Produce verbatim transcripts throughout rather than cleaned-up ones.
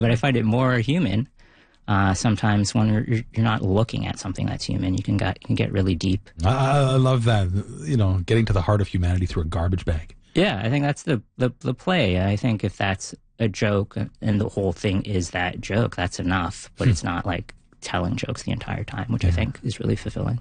But I find it more human. Uh, sometimes when you're, you're not looking at something that's human, you can get, you can get really deep. I, I love that, you know, getting to the heart of humanity through a garbage bag. Yeah, I think that's the, the, the play. I think if that's a joke and the whole thing is that joke, that's enough. But it's not like telling jokes the entire time, which yeah. I think is really fulfilling.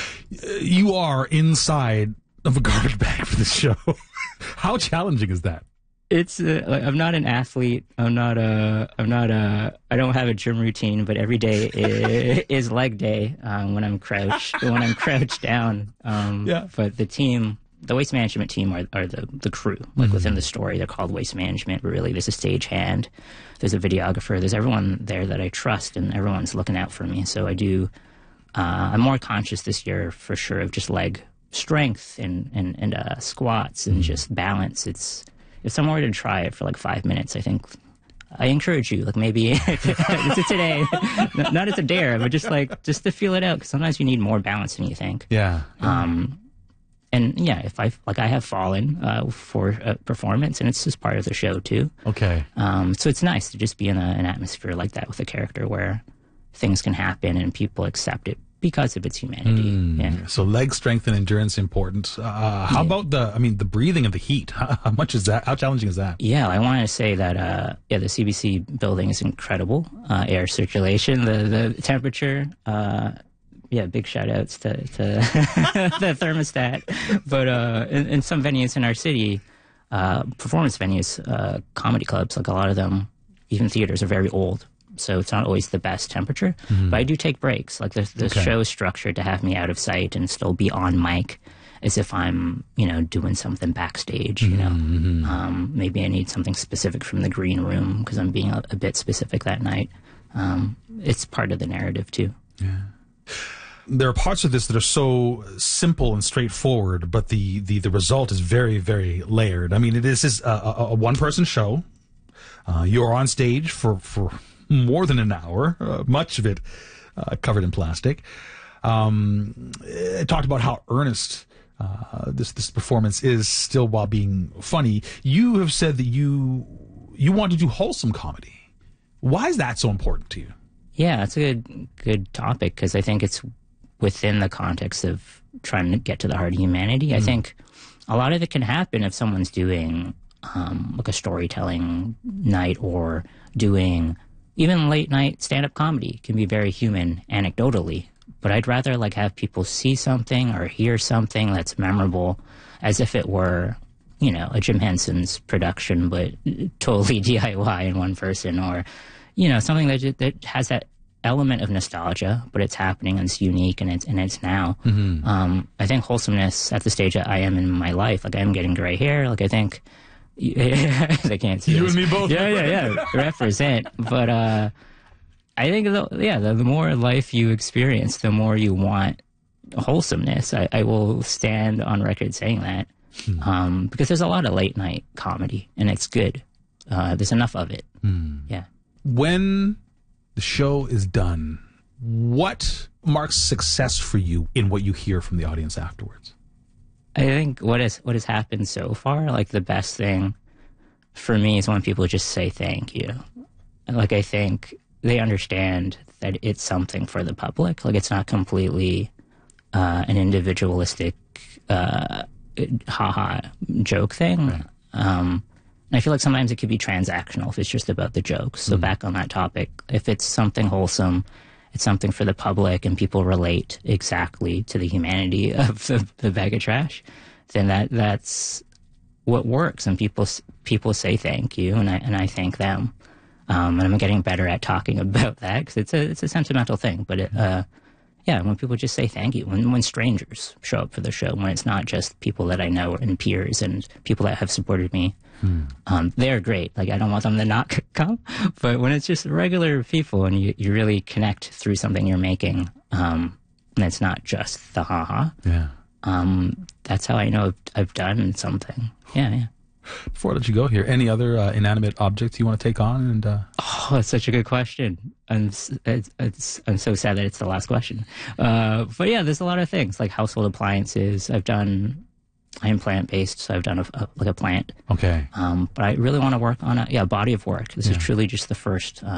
You are inside of a garbage bag for this show. How challenging is that? It's uh, like, I'm not an athlete. I'm not a. I'm not a. I don't have a gym routine, but every day is, is leg day um, when I'm crouched. when I'm crouched down. Um, yeah. But the team, the waste management team, are, are the the crew. Like mm-hmm. within the story, they're called waste management. But really, there's a stagehand, there's a videographer, there's everyone there that I trust, and everyone's looking out for me. So I do. Uh, I'm more conscious this year for sure of just leg strength and and and uh, squats and mm-hmm. just balance. It's If someone were to try it for like five minutes, I think I encourage you, like maybe it's today, not as a dare, but just like just to feel it out. Because sometimes you need more balance than you think. Yeah. Um, and yeah, if I like, I have fallen uh, for a performance, and it's just part of the show too. Okay. Um, so it's nice to just be in a, an atmosphere like that with a character where things can happen and people accept it because of its humanity. Mm, yeah. So leg strength and endurance important. Uh, how yeah. about the, I mean, the breathing and the heat? How, how much is that? How challenging is that? Yeah, I want to say that, uh, yeah, the C B C building is incredible. Uh, air circulation, the, the temperature, uh, yeah, big shout outs to, to the thermostat. But uh, in, in some venues in our city, uh, performance venues, uh, comedy clubs, like a lot of them, even theaters, are very old. So it's not always the best temperature, mm-hmm. but I do take breaks. Like the, the okay. show is structured to have me out of sight and still be on mic as if I'm, you know, doing something backstage, you know. Mm-hmm. Um, maybe I need something specific from the green room because I'm being a, a bit specific that night. Um, it's part of the narrative too. Yeah. There are parts of this that are so simple and straightforward, but the, the, the result is very, very layered. I mean, it is, is a, a, a one-person show. Uh, you're on stage for... for more than an hour, uh, much of it uh, covered in plastic. Um, it talked about how earnest uh, this this performance is still while being funny. You have said that you you want to do wholesome comedy. Why is that so important to you? Yeah, that's a good good topic because I think it's within the context of trying to get to the heart of humanity. Mm. I think a lot of it can happen if someone's doing um, like a storytelling night or doing even late night stand-up comedy can be very human anecdotally, but I'd rather like have people see something or hear something that's memorable as if it were, you know, a Jim Henson's production, but totally D I Y in one person, or, you know, something that that has that element of nostalgia, but it's happening and it's unique and it's and it's now. Mm-hmm. Um, I think wholesomeness at the stage that I am in my life, like I'm getting gray hair, like I think. They can't see you this. and me both. Yeah, yeah, yeah. Represent. But uh, I think, the, yeah, the, the more life you experience, the more you want wholesomeness. I, I will stand on record saying that hmm. um, because there's a lot of late night comedy, and it's good. Uh, there's enough of it. Hmm. Yeah. When the show is done, what marks success for you in what you hear from the audience afterwards? I think what has what has happened so far, like the best thing for me is when people just say thank you. Like I think they understand that it's something for the public. Like it's not completely uh, an individualistic uh, haha joke thing. Right. Um, and I feel like sometimes it could be transactional if it's just about the jokes. So mm. back on that topic, if it's something wholesome, it's something for the public and people relate exactly to the humanity of the, the bag of trash, then that that's what works. And people people say thank you, and I and I thank them. Um, and I'm getting better at talking about that because it's a it's a sentimental thing. But it, uh, yeah, when people just say thank you, when when strangers show up for the show, when it's not just people that I know and peers and people that have supported me. Hmm. Um, they're great. Like, I don't want them to not come. But when it's just regular people and you, you really connect through something you're making, um, and it's not just the ha-ha, yeah. um, that's how I know I've, I've done something. Yeah, yeah. Before I let you go here, any other uh, inanimate objects you want to take on? And uh... Oh, that's such a good question. I'm, it's, it's, I'm so sad that it's the last question. Uh, but yeah, there's a lot of things, like household appliances. I've done... I am plant-based, so I've done a, a, like a plant. Okay. Um, but I really want to work on a yeah body of work. This yeah. is truly just the first uh,